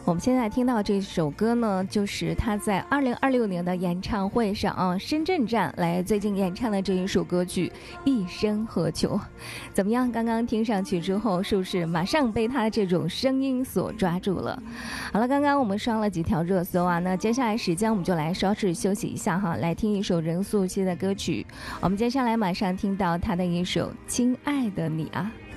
我们现在听到这首歌呢，就是他在2026年的演唱会上深圳站来最近演唱的这一首歌曲《一生何求》。怎么样？刚刚听上去之后，是不是马上被他这种声音所抓住了？好了，刚刚我们刷了几条热搜啊，那接下来时间我们就来稍事休息一下哈，来听一首任素汐的歌曲。我们接下来马上听到他的一首《亲爱的你啊》。